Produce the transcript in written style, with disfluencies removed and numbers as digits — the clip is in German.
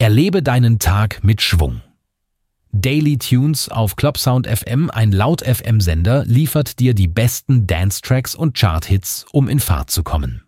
Erlebe deinen Tag mit Schwung. Daily Tunes auf Clubsound FM, ein Laut-FM-Sender, liefert dir die besten Dance-Tracks und Chart-Hits, um in Fahrt zu kommen.